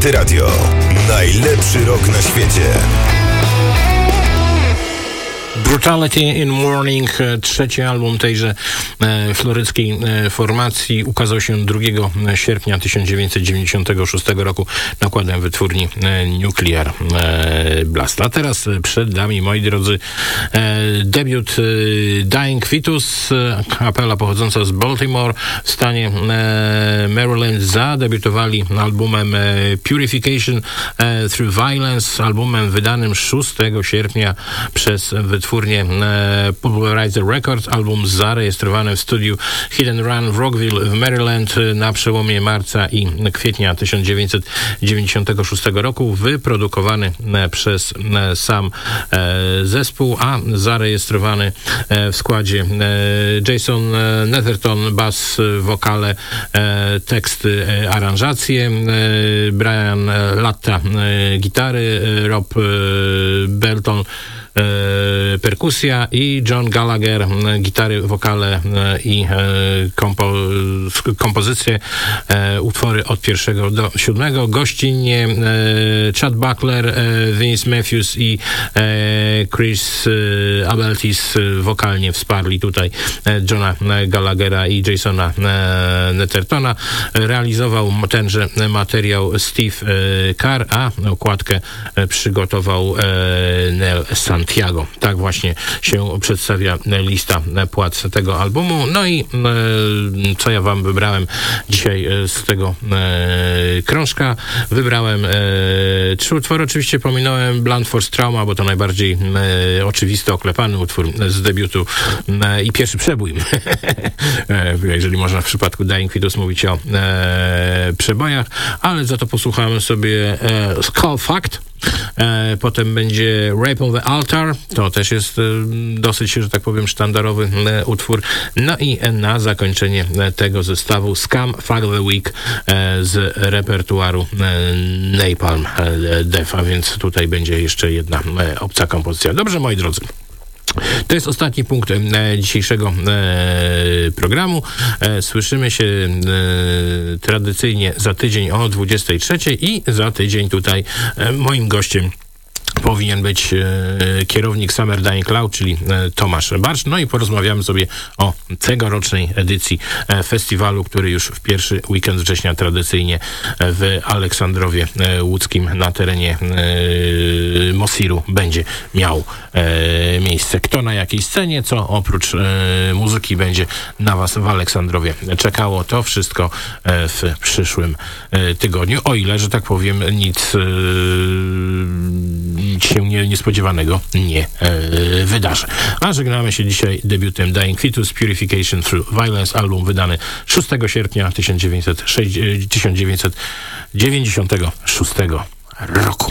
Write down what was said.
Antyradio. Najlepszy rock na świecie. Brutality in Mourning, trzeci album tejże floryckiej formacji, ukazał się 2 sierpnia 1996 roku nakładem wytwórni Nuclear Blast. A teraz przed nami, moi drodzy, debiut Dying Fetus, kapela pochodząca z Baltimore w stanie Maryland. Zadebiutowali albumem Purification Through Violence, albumem wydanym 6 sierpnia przez wytwórnię Popularizer Records. Album zarejestrowany w studiu Hidden Run w Rockville w Maryland na przełomie marca i kwietnia 1996 roku, wyprodukowany przez sam zespół, a zarejestrowany w składzie Jason Netherton, bas, wokale, teksty, aranżacje, Brian Latta, gitary, Rob Belton, perkusja i John Gallagher, gitary, wokale i kompozycje, utwory od 1 do 7. Gościnnie Chad Buckler, Vince Matthews i Chris Abeltis wokalnie wsparli tutaj Johna Gallaghera i Jasona Nethertona. Realizował tenże materiał Steve Carr, a okładkę przygotował Nel Santiago. Tak właśnie się przedstawia lista płac tego albumu. No i co ja wam wybrałem dzisiaj z tego krążka? Wybrałem 3 utwory. Oczywiście pominąłem Blunt Force Trauma, bo to najbardziej oczywisty, oklepany utwór z debiutu i pierwszy przebój. Jeżeli można w przypadku Dying Fetus mówić o przebojach, ale za to posłuchałem sobie Skull Fact. Potem będzie Rape on the Altar, to też jest dosyć, że tak powiem, sztandarowy utwór. No i na zakończenie tego zestawu Scum Fuck the Week z repertuaru Napalm Death, a więc tutaj będzie jeszcze jedna obca kompozycja. Dobrze, moi drodzy. To jest ostatni punkt dzisiejszego programu. Słyszymy się tradycyjnie za tydzień o 23:00 i za tydzień tutaj moim gościem powinien być kierownik Summer Dying Cloud, czyli Tomasz Barsz. No i porozmawiamy sobie o tegorocznej edycji festiwalu, który już w pierwszy weekend września tradycyjnie w Aleksandrowie Łódzkim na terenie Mosiru będzie miał miejsce. Kto na jakiej scenie, co oprócz muzyki będzie na was w Aleksandrowie czekało, to wszystko w przyszłym tygodniu. O ile, że tak powiem, nic się niespodziewanego nie wydarzy. A żegnamy się dzisiaj debiutem Dying Fetus, Purification Through Violence, album wydany 6 sierpnia 1996 roku.